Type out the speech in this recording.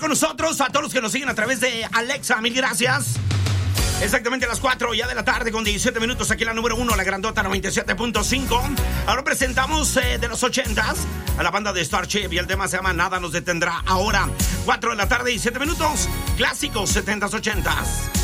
con nosotros. A todos los que nos siguen a través de Alexa, mil gracias. Exactamente a las 4 ya de la tarde con 17 minutos. Aquí la número 1, la grandota 97.5. Ahora presentamos de los 80s a la banda de Starship y el tema se llama Nada nos detendrá. Ahora 4 de la tarde, 17 minutos. Clásicos 70s, 80s.